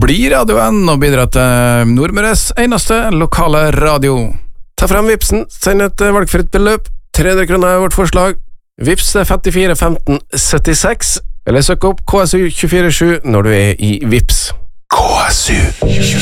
bli radioen og bidra til Nordmøres eneste lokale radio. Ta frem Vipsen, send et valgfritt beløp. 300 kroner er vårt forslag. Vips er 54 15 76, eller søk opp KSU 247 når du er i Vips. KSU